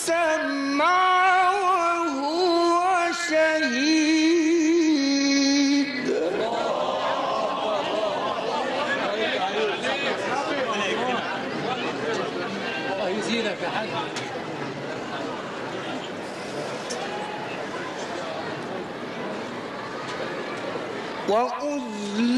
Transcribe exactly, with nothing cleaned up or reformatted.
السمع وهو شهيد. الله يزيدك يا حاج. وأذ